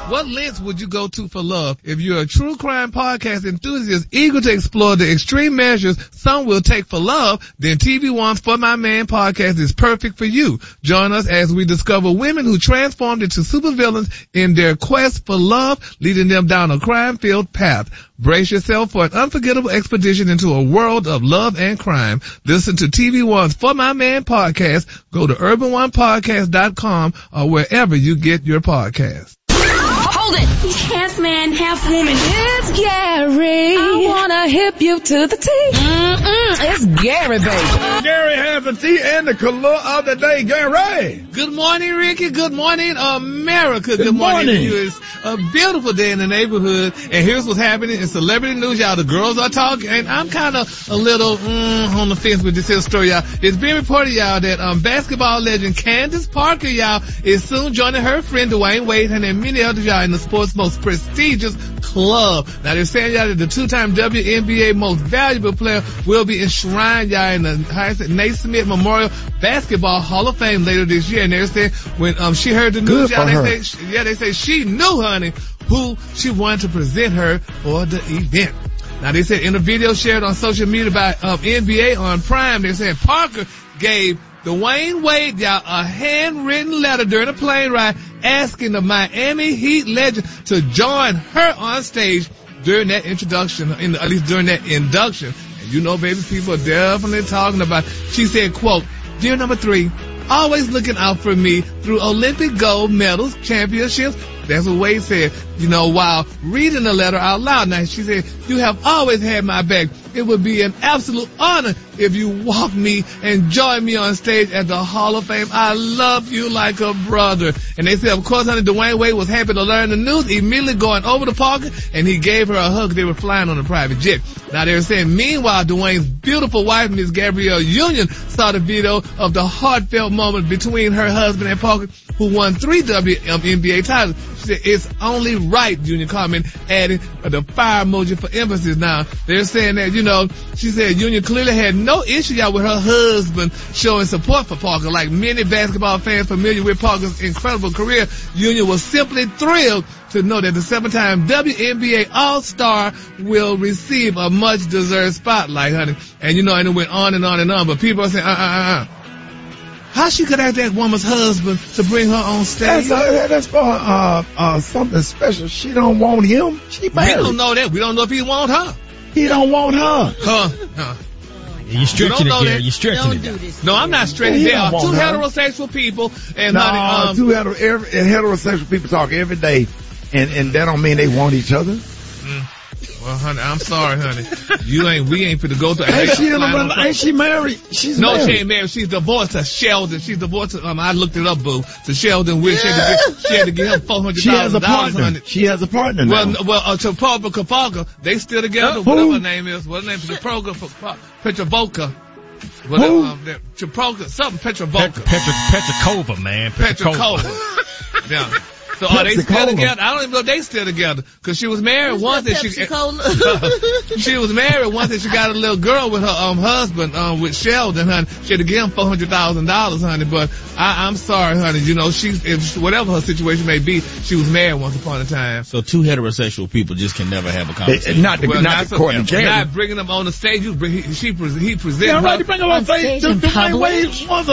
What lengths would you go to for love? If you're a true crime podcast enthusiast eager to explore the extreme measures some will take for love, then TV One's For My Man podcast is perfect for you. Join us as we discover women who transformed into supervillains in their quest for love, leading them down a crime-filled path. Brace yourself for an unforgettable expedition into a world of love and crime. Listen to TV One's For My Man podcast. Go to urbanonepodcast.com or wherever you get your podcasts. Hold it. He's half man, half woman. It's Gary. I wanna hip you to the T. It's Gary, baby. Gary has the tea and the color of the day. Gary. Good morning, Ricky. Good morning, America. Good morning to you. It's a beautiful day in the neighborhood. And here's what's happening in celebrity news, y'all. The girls are talking, and I'm kind of a little on the fence with this here story, y'all. It's being reported, y'all, that basketball legend Candace Parker, y'all, is soon joining her friend Dwayne Wade and many others, y'all, in the sport's most prestigious club. Now they're saying, y'all, that the two-time WNBA most valuable player will be enshrined, y'all, in the Naismith Memorial Basketball Hall of Fame later this year. And they're saying when she heard the news, y'all, they say she knew, honey, who she wanted to present her for the event. Now they said in a video shared on social media by NBA on Prime, they're saying Parker gave Dwayne Wade, y'all, a handwritten letter during a plane ride asking the Miami Heat legend to join her on stage during that introduction, at least during that induction. And you know, baby, people are definitely talking about it. She said, quote, "Dear number 3, always looking out for me through Olympic gold medals, championships." That's what Wade said, you know, while reading the letter out loud. Now, she said, "You have always had my back. It would be an absolute honor if you walk me and join me on stage at the Hall of Fame. I love you like a brother." And they said, of course, honey, Dwayne Wade was happy to learn the news, immediately going over to Parker, and he gave her a hug. They were flying on a private jet. Now, they were saying, meanwhile, Dwayne's beautiful wife, Miss Gabrielle Union, saw the video of the heartfelt moment between her husband and Parker, who won 3 WNBA titles. She said, "It's only right," Union comment, adding the fire emoji for emphasis. Now, they're saying that, you know, she said Union clearly had no issue, y'all, with her husband showing support for Parker. Like many basketball fans familiar with Parker's incredible career, Union was simply thrilled to know that the 7-time WNBA All-Star will receive a much-deserved spotlight, honey. And, you know, and it went on and on and on, but people are saying, how she could ask that woman's husband to bring her on stage? That's for something special. She don't want him. She married. We don't know that. We don't know if he want her. He don't want her. You're stretching it, Gary. You're stretching it. No, I'm not stretching it. There are 2 heterosexual people, and honey, 2 heterosexual people talk every day, and that don't mean they want each other. Well, honey, I'm sorry, honey. We ain't finna go through. Ain't she married? She's married. No, she ain't married. She's divorced to Sheldon. She's divorced to, I looked it up, boo. To Sheldon, she had to give him $400,000. She has a partner. She has a partner now. Well, to Parker, they still together. Whatever her name is. What her name is? Petrovoka. Petrokova, man. Petrokova. Yeah. So are they still together? I don't even know if they still together. Cause she was married once and she was married once and she got a little girl with her husband, with Sheldon, honey. She had to give him $400,000, honey. But I'm sorry, honey. You know, whatever her situation may be, she was married once upon a time. So 2 heterosexual people just can never have a conversation. Not according to Gary. Not bringing them on the stage. He presented. Yeah, right. You bring them on stage. Dwayne Wade was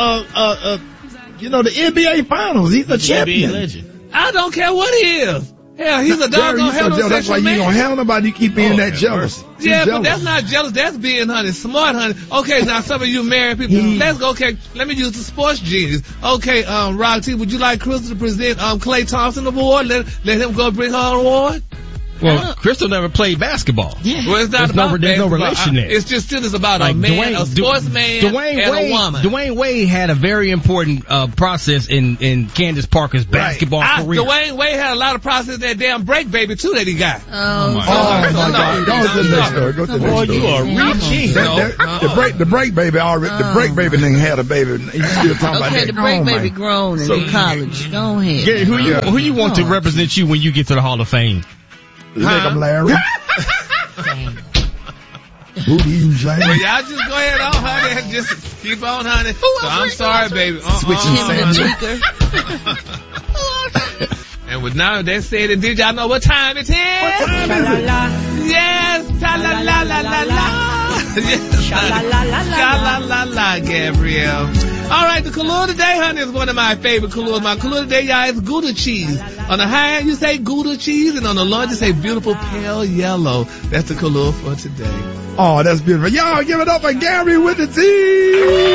the NBA Finals. He's a champion. NBA legend. I don't care what he is. Hell, he's a doggone heterosexual. That's why you don't have nobody keep being that jealous. Yeah, but that's not jealous. That's being, honey, smart, honey. Okay, now some of you married people, let's go. Okay, let me use the sports genius. Okay, Rock T, would you like Crystal to present Klay Thompson award? Let him go bring her an award. Well, Crystal never played basketball. Yeah. Well, it's not about there's no relation there. It's just still about like a man, a sportsman, and a woman. Dwayne Wade had a very important process in Candace Parker's basketball career. Dwayne Wade had a lot of process in that damn break baby too that he got. Oh my God! Go to the next story. Go to the next story. You are reaching. The break baby already. The break baby didn't had a baby. You still talking about that? Okay, the break baby grown and in college. Go ahead. Gary, who you want to represent you when you get to the Hall of Fame? You think I'm Larry? Booty and Jane. Well, y'all just go ahead on, honey. Just keep on, honey. So I'm sorry, baby. Switching And Well, now they said it. Did y'all know what time it is? What time is it? Yes, sha-la-la-la-la-la. Yes, sha-la-la-la-la, Gabrielle. All right, the color today, honey, is one of my favorite colors. My color today, y'all, is Gouda cheese. On the high end, you say Gouda cheese, and on the low, you say beautiful pale yellow. That's the color for today. Oh, that's beautiful. Y'all give it up for Gary with the tea.